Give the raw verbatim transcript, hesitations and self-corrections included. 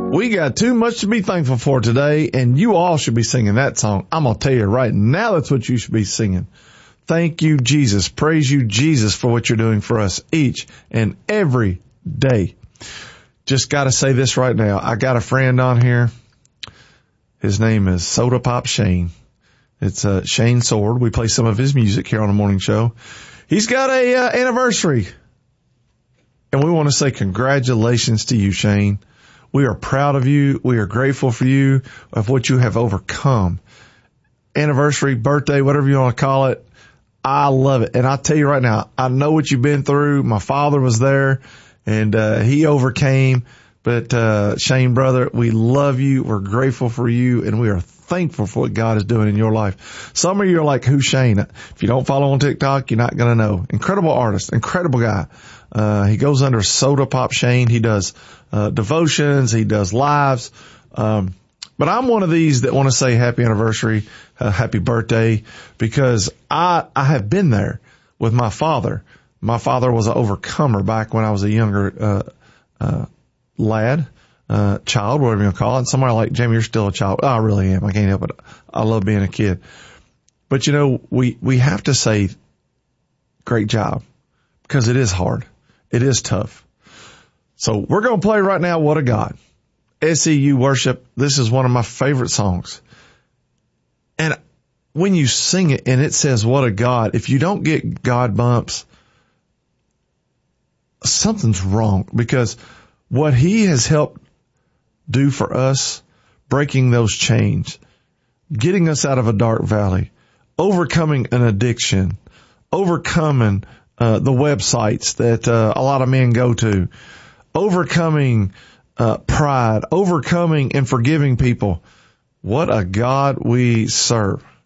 We got too much to be thankful for today, and you all should be singing that song. I'm going to tell you right now, that's what you should be singing. Thank you, Jesus. Praise you, Jesus, for what you're doing for us each and every day. Just got to say this right now. I got a friend on here. His name is Soda Pop Shane. It's uh, Shane Sword. We play some of his music here on the morning show. He's got a uh, anniversary, and we want to say congratulations to you, Shane. We are proud of you. We are grateful for you, of what you have overcome. Anniversary, birthday, whatever you want to call it. I love it. And I'll tell you right now, I know what you've been through. My father was there, and uh, he overcame. But uh Shane, brother, we love you. We're grateful for you, and we are thankful for what God is doing in your life. Some of you are like, who's Shane? If you don't follow on TikTok, you're not going to know. Incredible artist, incredible guy. Uh, he goes under Soda Pop Shane. He does, uh, devotions. He does lives. Um, but I'm one of these that want to say happy anniversary, uh, happy birthday, because I, I have been there with my father. My father was an overcomer back when I was a younger, uh, uh, lad, uh, child, whatever you call it. And somebody like, Jamie, you're still a child. Oh, I really am. I can't help it. I love being a kid. But you know, we, we have to say great job, because it is hard. It is tough. So we're going to play right now, What a God. S E U worship. This is one of my favorite songs. And when you sing it and it says, what a God, if you don't get God bumps, something's wrong, because what he has helped do for us, breaking those chains, getting us out of a dark valley, overcoming an addiction, overcoming Uh, the websites that uh, a lot of men go to, overcoming uh, pride, overcoming and forgiving people. What a God we serve.